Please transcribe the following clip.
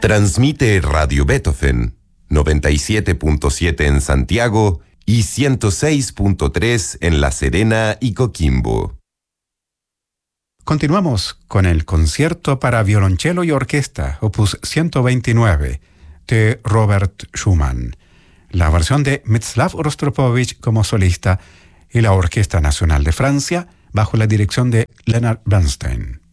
Transmite Radio Beethoven, 97.7 en Santiago y 106.3 en La Serena y Coquimbo. Continuamos con el concierto para violonchelo y orquesta, opus 129, de Robert Schumann, la versión de Mstislav Rostropovich como solista y la Orquesta Nacional de Francia bajo la dirección de Leonard Bernstein.